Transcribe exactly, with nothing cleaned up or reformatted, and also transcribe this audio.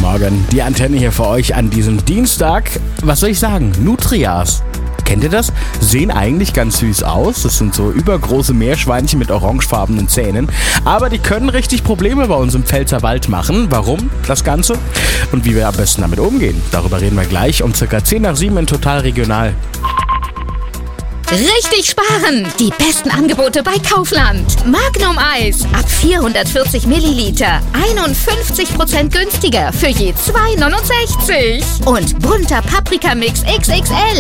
Morgen. Die Antenne hier für euch an diesem Dienstag. Was soll ich sagen? Nutrias. Kennt ihr das? Sehen eigentlich ganz süß aus. Das sind so übergroße Meerschweinchen mit orangefarbenen Zähnen. Aber die können richtig Probleme bei uns im Pfälzer Wald machen. Warum das Ganze? Und wie wir am besten damit umgehen. Darüber reden wir gleich um circa zehn nach sieben in Total Regional. Richtig sparen! Die besten Angebote bei Kaufland. Magnum Eis ab vierhundertvierzig Milliliter. einundfünfzig Prozent günstiger für je zwei neunundsechzig. Und bunter Paprikamix X X L